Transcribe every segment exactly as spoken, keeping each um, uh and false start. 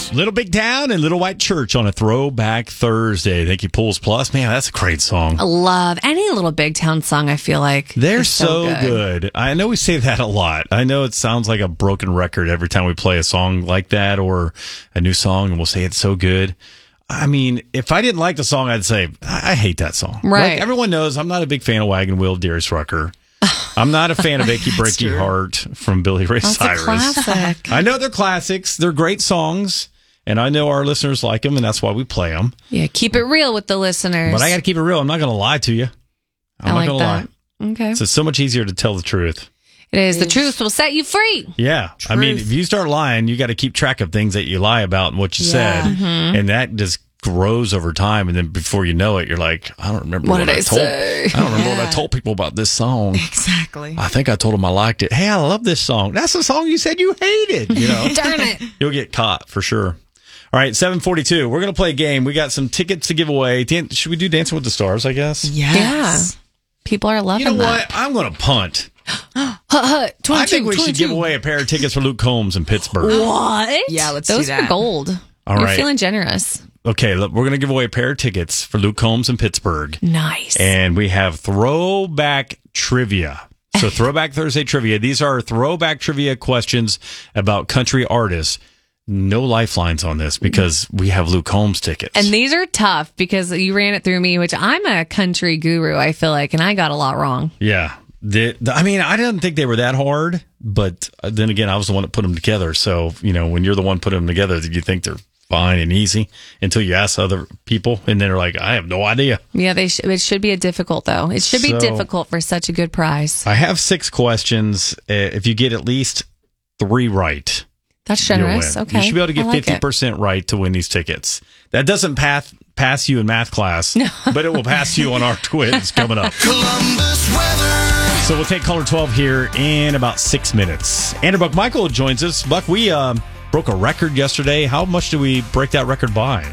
Little Big Town and Little White Church on a Throwback Thursday. Thank you, Pools Plus. Man, that's a great song. I love any Little Big Town song, I feel like. They're so, so good. good. I know we say that a lot. I know it sounds like a broken record every time we play a song like that or a new song, and we'll say it's so good. I mean, if I didn't like the song, I'd say, I, I hate that song. Right. Like, everyone knows I'm not a big fan of Wagon Wheel, Darius Rucker. I'm not a fan of Achy Breaky true. Heart from Billy Ray That's Cyrus. a classic. I know they're classics. They're great songs, and I know our listeners like them, and that's why we play them. Yeah, keep it real with the listeners. But I got to keep it real. I'm not going to lie to you. I'm I not like going to that. lie. Okay. So it's so much easier to tell the truth. It is. The truth will set you free. Yeah. I mean, if you start lying, you got to keep track of things that you lie about and what you Yeah. said. Mm-hmm. And that just grows over time. And then before you know it, you're like, I don't remember What what, did I, I told. say? I don't remember Yeah. what I told people about this song. Exactly. I think I told them I liked it. Hey, I love this song. That's the song you said you hated. You know, Darn it. you'll get caught for sure. All right, seven forty-two. We're going to play a game. We got some tickets to give away. Dan- should we do Dancing with the Stars, I guess? Yes. People are loving You know that. what? I'm going to punt. Huh, huh, I think we should twenty-two. give away a pair of tickets for Luke Combs in Pittsburgh. What? Yeah, let's do Those that. are gold. All You're right. feeling generous. Okay, look, we're going to give away a pair of tickets for Luke Combs in Pittsburgh. Nice. And we have throwback trivia. So Throwback Thursday trivia. These are throwback trivia questions about country artists. No lifelines on this because we have Luke Combs tickets. And these are tough because you ran it through me, which I'm a country guru, I feel like, and I got a lot wrong. yeah. The, the, I mean, I didn't think they were that hard, but then again, I was the one that put them together. So, you know, when you're the one putting them together, you think they're fine and easy until you ask other people and then they're like, I have no idea. Yeah, they sh- it should be a difficult, though. It should be So- difficult for such a good prize. I have six questions. Uh, if you get at least three right, That's you'll generous. win. Okay. You should be able to get I like fifty it. percent right to win these tickets. That doesn't pass pass you in math class, but it will pass you on our quiz coming up. Columbus weather. So we'll take caller twelve here in about six minutes. Andrew Buck Michael joins us. Buck, we um, broke a record yesterday. How much did we break that record by?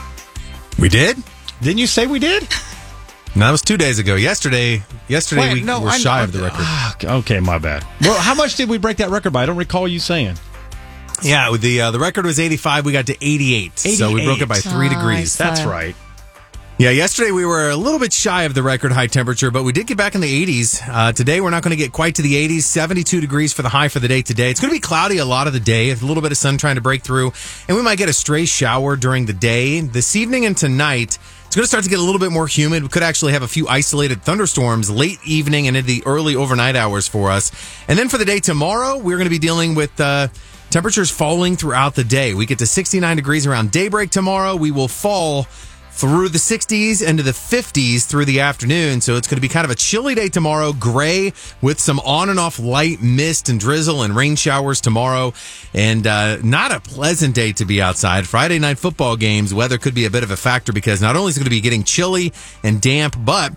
We did? Didn't you say we did? No, that was two days ago. Yesterday, yesterday Wait, we no, were I- shy of the record. Ah, okay, my bad. Well, how much did we break that record by? I don't recall you saying. Yeah, with the uh, the record was eighty-five. We got to eighty-eight, so we broke it by three Oh, degrees. I That's So- right. Yeah, yesterday we were a little bit shy of the record high temperature, but we did get back in the eighties. Uh, today we're not going to get quite to the eighties. seventy-two degrees for the high for the day today. It's going to be cloudy a lot of the day, a little bit of sun trying to break through, and we might get a stray shower during the day. This evening and tonight, it's going to start to get a little bit more humid. We could actually have a few isolated thunderstorms late evening and into the early overnight hours for us. And then for the day tomorrow, we're going to be dealing with uh, temperatures falling throughout the day. We get to sixty-nine degrees around daybreak tomorrow. We will fall through the sixties into the fifties through the afternoon. So it's going to be kind of a chilly day tomorrow, gray with some on and off light mist and drizzle and rain showers tomorrow. And uh, not a pleasant day to be outside. Friday night football games, weather could be a bit of a factor because not only is it going to be getting chilly and damp, but